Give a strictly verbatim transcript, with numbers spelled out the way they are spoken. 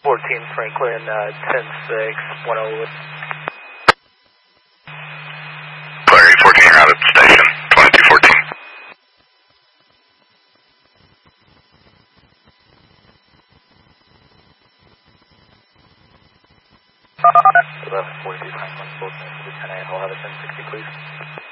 fourteen Franklin, uh, ten six, one oh. Clary fourteen, you're out at station, twenty-two fourteen. eleven forty-two Franklin, fourteen, ten A, I'll have a ten sixty, please.